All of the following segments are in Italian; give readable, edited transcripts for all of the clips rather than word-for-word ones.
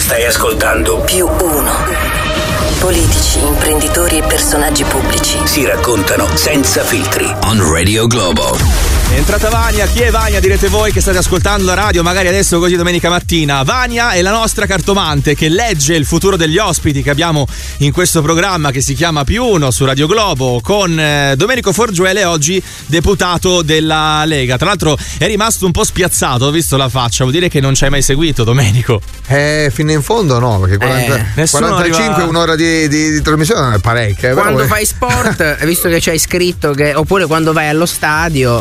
Stai ascoltando Più Uno. Politici, imprenditori e personaggi pubblici si raccontano senza filtri. On Radio Globo. È entrata Vania. Chi è Vania? Direte voi che state ascoltando la radio, magari adesso così domenica mattina. Vania è la nostra cartomante che legge il futuro degli ospiti che abbiamo in questo programma che si chiama Più Uno su Radio Globo con Domenico Forgiuele, oggi deputato della Lega. Tra l'altro è rimasto un po' spiazzato, ho visto la faccia, vuol dire che non ci hai mai seguito, Domenico? Fino in fondo no, perché 45 arriva... un'ora di trasmissione non è parecchia. Quando fai sport, visto che c'hai scritto che, oppure quando vai allo stadio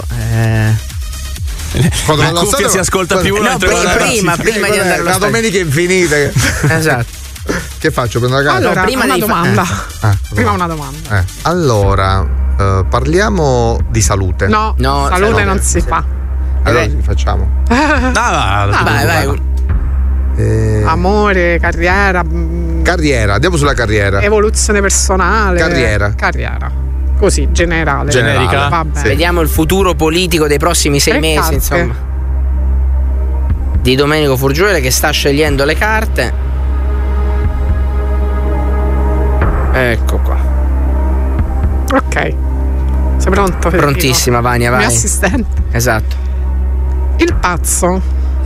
la cuffia si ascolta Più Uno. No, prima di andare allo stadio. La domenica infinita. Esatto. Che faccio? Prendo la carta? Allora, prima una domanda. Prima una domanda. Allora, parliamo di salute. No, salute non si fa. Allora facciamo. Vai. Amore, carriera, andiamo sulla carriera. Evoluzione personale. Carriera. Così, generale. Generica. Va bene. Sì. Vediamo il futuro politico dei prossimi 6 mesi, carte. insomma. Di Domenico Forgiuele che sta scegliendo le carte. Ecco qua. Ok. Sei pronto, Federico? Prontissima, Vania, vai. Mio assistente. Esatto. Il pazzo.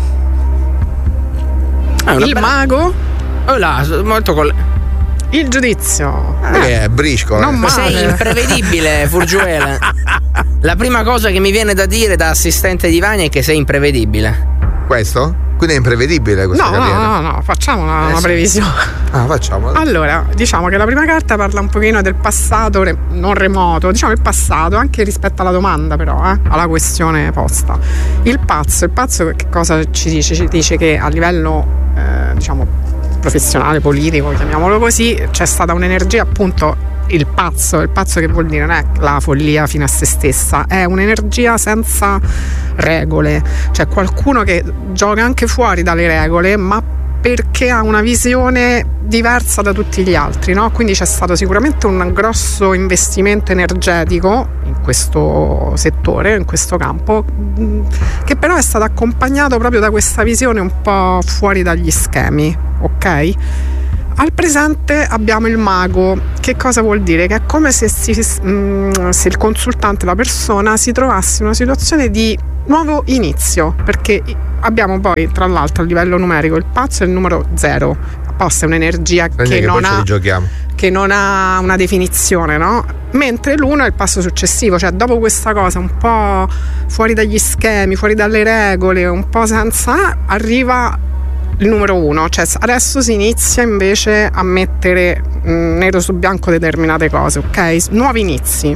Il mago. Oh là, molto il giudizio. È briscola. Non male. Sei imprevedibile, Forgiuele. La prima cosa che mi viene da dire da assistente di Vania è che sei imprevedibile. Questo? Quindi è imprevedibile questa carriera? No, facciamo una previsione. Facciamo. Allora, diciamo che la prima carta parla un pochino del passato, non remoto, diciamo il passato, anche rispetto alla domanda però, alla questione posta. Il pazzo che cosa ci dice? Ci dice che a livello, diciamo, professionale, politico, chiamiamolo così, c'è stata un'energia, appunto, il pazzo che vuol dire non è la follia fino a se stessa, è un'energia senza regole, cioè qualcuno che gioca anche fuori dalle regole, ma perché ha una visione diversa da tutti gli altri, no? Quindi c'è stato sicuramente un grosso investimento energetico in questo settore, in questo campo, che però è stato accompagnato proprio da questa visione un po' fuori dagli schemi, ok? Al presente abbiamo il mago. Che cosa vuol dire? Che è come se il consultante, la persona, si trovasse in una situazione di nuovo inizio, perché abbiamo poi, tra l'altro, a livello numerico il pazzo è il numero 0, apposta è un'energia che non ha una definizione, no? Mentre l'1 è il passo successivo, cioè dopo questa cosa un po' fuori dagli schemi, fuori dalle regole, un po' senza, arriva il numero 1, cioè adesso si inizia invece a mettere nero su bianco determinate cose, ok? Nuovi inizi.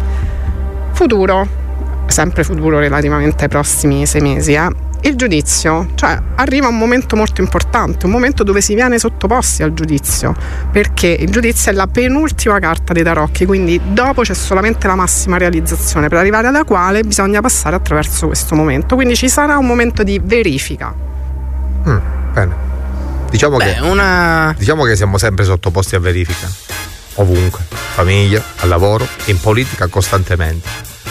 Futuro, sempre futuro relativamente ai prossimi 6 mesi, il giudizio, cioè arriva un momento molto importante, un momento dove si viene sottoposti al giudizio, perché il giudizio è la penultima carta dei tarocchi, quindi dopo c'è solamente la massima realizzazione, per arrivare alla quale bisogna passare attraverso questo momento, quindi ci sarà un momento di verifica. Bene. Diciamo che siamo sempre sottoposti a verifica, ovunque, famiglia, al lavoro, in politica, costantemente.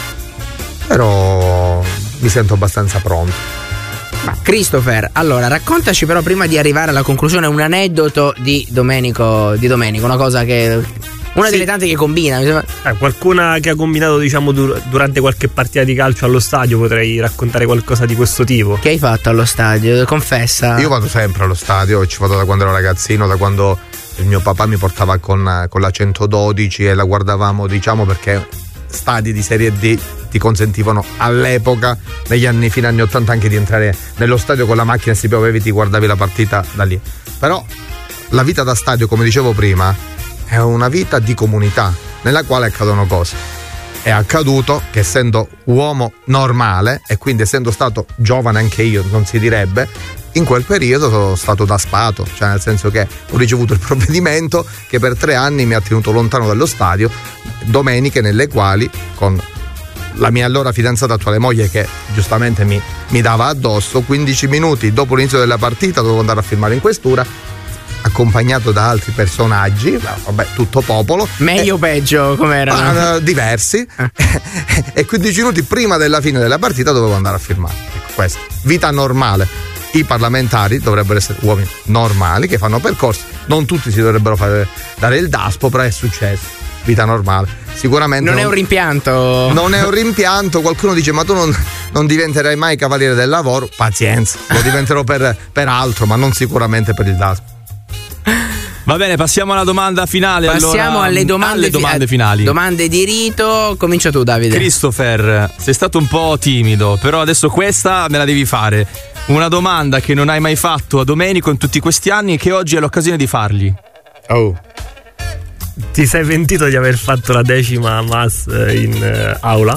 Però mi sento abbastanza pronto. Christopher, allora raccontaci però prima di arrivare alla conclusione un aneddoto di Domenico, una cosa che... Una delle tante che combina, mi sembra. Qualcuna che ha combinato, diciamo, durante qualche partita di calcio allo stadio. Potrei raccontare qualcosa di questo tipo. Che hai fatto allo stadio? Confessa. Io vado sempre allo stadio, ci vado da quando ero ragazzino, da quando il mio papà mi portava con la 112 e la guardavamo, diciamo, perché stadi di Serie D ti consentivano all'epoca, negli anni fino agli anni 80, anche di entrare nello stadio con la macchina, se piovevi ti guardavi la partita da lì. Però la vita da stadio, come dicevo prima, è una vita di comunità nella quale accadono cose. È accaduto che, essendo uomo normale e quindi essendo stato giovane anche io, non si direbbe, in quel periodo sono stato da spato, cioè nel senso che ho ricevuto il provvedimento che per 3 anni mi ha tenuto lontano dallo stadio, domeniche nelle quali, con la mia allora fidanzata, attuale moglie, che giustamente mi dava addosso, 15 minuti dopo l'inizio della partita dovevo andare a filmare in questura, accompagnato da altri personaggi, vabbè, tutto popolo. Meglio o peggio com'erano? Diversi. E 15 minuti prima della fine della partita dovevo andare a filmare. Ecco, questo. Vita normale. i parlamentari dovrebbero essere uomini normali che fanno percorsi, non tutti si dovrebbero dare il daspo, però è successo, vita normale. Sicuramente non è un rimpianto. Non è un rimpianto. Qualcuno dice ma tu non diventerai mai cavaliere del lavoro. Pazienza, lo diventerò per altro, ma non sicuramente per il daspo. Va bene, passiamo alla domanda finale. Passiamo allora, alle domande finali. Domande di rito. Comincia tu, Davide. Christopher, sei stato un po' timido, però adesso questa me la devi fare. Una domanda che non hai mai fatto a Domenico in tutti questi anni e che oggi è l'occasione di fargli. Oh. Ti sei pentito di aver fatto la 10ª Mass in aula?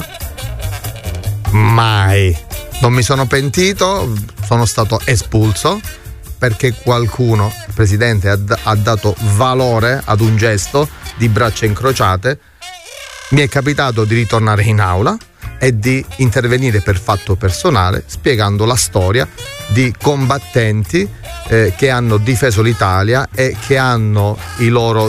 Mai. Non mi sono pentito, sono stato espulso perché qualcuno, il presidente, ha dato valore ad un gesto di braccia incrociate. Mi è capitato di ritornare in aula e di intervenire per fatto personale spiegando la storia di combattenti che hanno difeso l'Italia e che hanno i loro,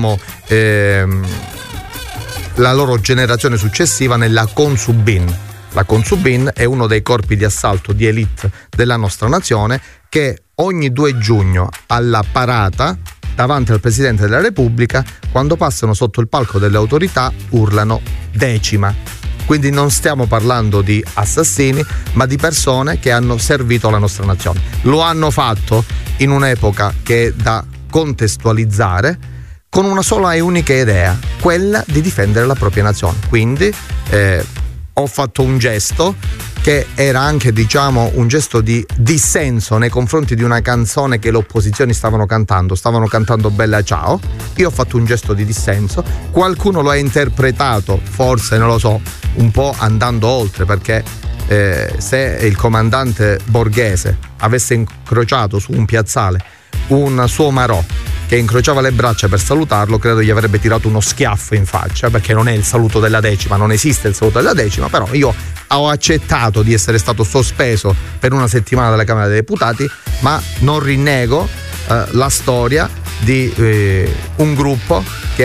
la loro generazione successiva nella Consubin. La Consubin è uno dei corpi di assalto di elite della nostra nazione che ogni 2 giugno alla parata davanti al Presidente della Repubblica, quando passano sotto il palco delle autorità, urlano 10ª. Quindi non stiamo parlando di assassini, ma di persone che hanno servito la nostra nazione. Lo hanno fatto in un'epoca che è da contestualizzare con una sola e unica idea, quella di difendere la propria nazione. Quindi ho fatto un gesto che era anche un gesto di dissenso nei confronti di una canzone che le opposizioni stavano cantando Bella Ciao. Io ho fatto un gesto di dissenso, qualcuno lo ha interpretato, forse non lo so, un po' andando oltre, perché se il comandante Borghese avesse incrociato su un piazzale un suo marò che incrociava le braccia per salutarlo, credo gli avrebbe tirato uno schiaffo in faccia, perché non è il saluto della 10ª, non esiste il saluto della 10ª, però io ho accettato di essere stato sospeso per una settimana dalla Camera dei Deputati, ma non rinnego la storia di un gruppo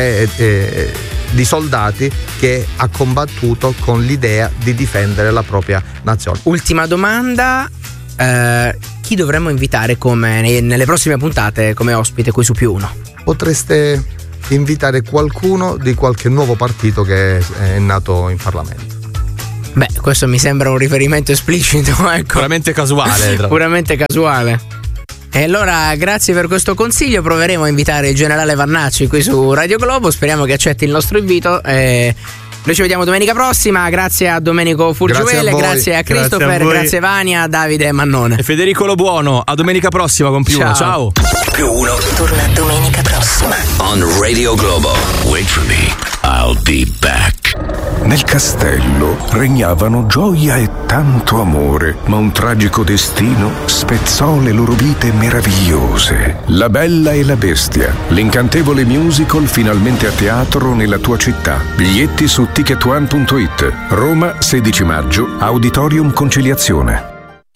di soldati che ha combattuto con l'idea di difendere la propria nazione. Ultima domanda. Chi dovremmo invitare nelle prossime puntate come ospite qui su Più 1? Potreste invitare qualcuno di qualche nuovo partito che è nato in Parlamento. Beh, questo mi sembra un riferimento esplicito, ecco. Puramente casuale. Puramente casuale. E allora grazie per questo consiglio, proveremo a invitare il generale Vannacci qui su Radio Globo, speriamo che accetti il nostro invito. Noi ci vediamo domenica prossima, grazie a Domenico Furgiuele, grazie a Christopher, grazie a Vania, Davide e Mannone. E Federico Lobuono, a domenica prossima con Più 1, ciao. Più 1 torna domenica prossima on Radio Globo. Wait for me, I'll be back. Nel castello regnavano gioia e tanto amore, ma un tragico destino spezzò le loro vite meravigliose. La Bella e la Bestia, l'incantevole musical finalmente a teatro nella tua città. Biglietti su ticketone.it. Roma, 16 maggio, Auditorium Conciliazione.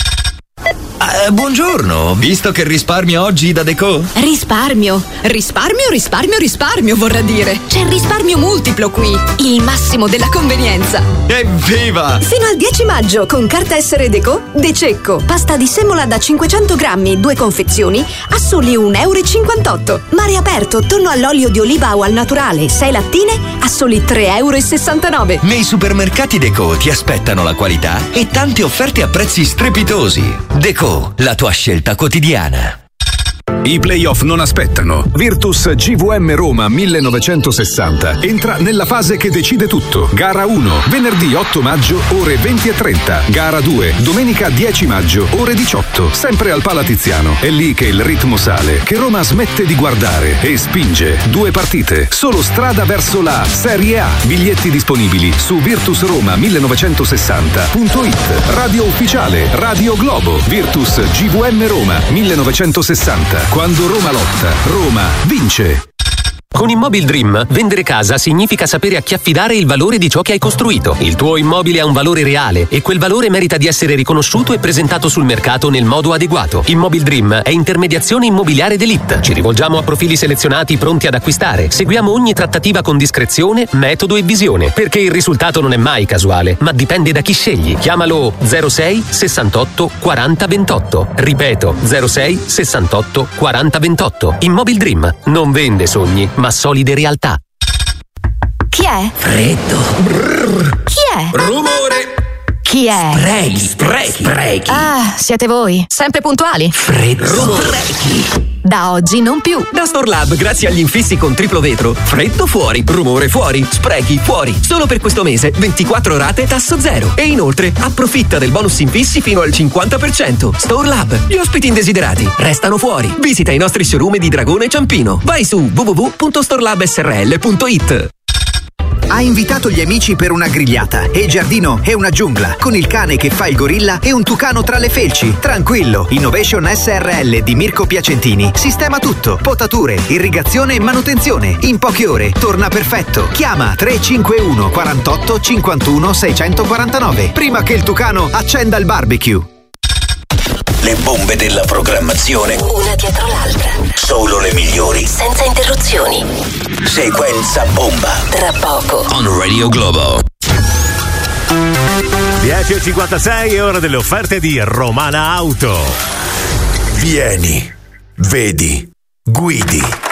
Buongiorno, visto che risparmio oggi da Deco? Risparmio vorrà dire. C'è il risparmio multiplo qui, il massimo della convenienza. Evviva! Fino al 10 maggio con carta essere Deco, De Cecco, pasta di semola da 500 grammi, 2 confezioni a soli €1,58. Mare aperto, tonno all'olio di oliva o al naturale, 6 lattine a soli €3,69. Nei supermercati Deco ti aspettano la qualità e tante offerte a prezzi strepitosi. Deco, la tua scelta quotidiana. I playoff non aspettano. Virtus GVM Roma 1960 entra nella fase che decide tutto. Gara 1, venerdì 8 maggio, ore 20:30. Gara 2, domenica 10 maggio, ore 18. Sempre al Palatiziano. È lì che il ritmo sale, che Roma smette di guardare e spinge. 2 partite, solo strada verso la Serie A. Biglietti disponibili su virtusroma1960.it. Radio ufficiale Radio Globo. Virtus GVM Roma 1960. Quando Roma lotta, Roma vince. Con Immobile Dream, vendere casa significa sapere a chi affidare il valore di ciò che hai costruito. Il tuo immobile ha un valore reale e quel valore merita di essere riconosciuto e presentato sul mercato nel modo adeguato. Immobile Dream è intermediazione immobiliare d'élite. Ci rivolgiamo a profili selezionati pronti ad acquistare. Seguiamo ogni trattativa con discrezione, metodo e visione, perché il risultato non è mai casuale, ma dipende da chi scegli. Chiamalo 06 68 40 28. Ripeto, 06 68 40 28. Immobile Dream non vende sogni, ma solide realtà. Chi è? Freddo. Brrr. Chi è? Rumore. Chi è? Sprechi. Ah, siete voi. Sempre puntuali. Freddo. Sprechi. Da oggi non più. Da Storlab, grazie agli infissi con triplo vetro, freddo fuori, rumore fuori, sprechi fuori. Solo per questo mese 24 rate tasso zero. E inoltre approfitta del bonus infissi fino al 50%. Storlab, gli ospiti indesiderati restano fuori. Visita i nostri showroom di Dragone e Ciampino. Vai su www.storlabsrl.it. Ha invitato gli amici per una grigliata e il giardino è una giungla, con il cane che fa il gorilla e un tucano tra le felci. Tranquillo, Innovation SRL di Mirko Piacentini sistema tutto: potature, irrigazione e manutenzione. In poche ore torna perfetto. Chiama 351 48 51 649 prima che il tucano accenda il barbecue. Le bombe della programmazione, una dietro l'altra, solo le migliori, senza interruzioni. Sequenza bomba. Tra poco On Radio Globo. 10:56 è ora delle offerte di Romana Auto. Vieni, vedi, guidi.